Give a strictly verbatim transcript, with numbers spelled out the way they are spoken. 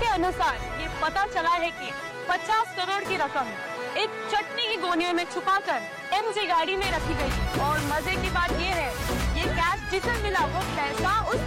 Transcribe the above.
के अनुसार ये पता चला है कि पचास करोड़ की रकम एक चटनी की गोनियों में छुपाकर एमजी गाड़ी में रखी गई। और मजे की बात ये है, ये कैश जिसे मिला वो पैसा उस